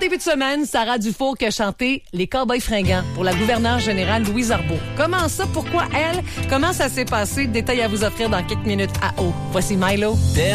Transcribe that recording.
début de semaine, Sarah Dufour qui a chanté Les Cowboys fringants pour la gouverneure générale Louise Arbour. Comment ça? Pourquoi elle? Comment ça s'est passé? Détail à vous offrir dans quelques minutes à eau. Voici Milo.